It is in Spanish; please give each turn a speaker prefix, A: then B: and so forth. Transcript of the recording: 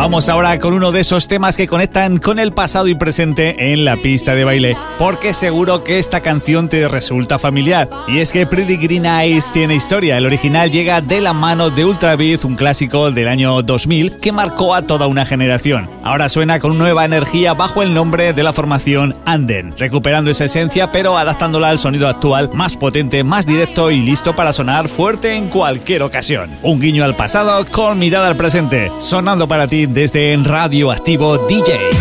A: Vamos ahora con uno de esos temas que conectan con el pasado y presente en la pista de baile, porque seguro que esta canción te resulta familiar. Y es que Pretty Green Eyes tiene historia. El original llega de la mano de Ultrabeat, un clásico del año 2000 que marcó a toda una generación. Ahora suena con nueva energía bajo el nombre de la formación Anden, recuperando esa esencia pero adaptándola al sonido actual, más potente, más directo y listo para sonar fuerte en cualquier ocasión. Un guiño al pasado con mirada al presente, sonando para ti desde Radioactivo DJ.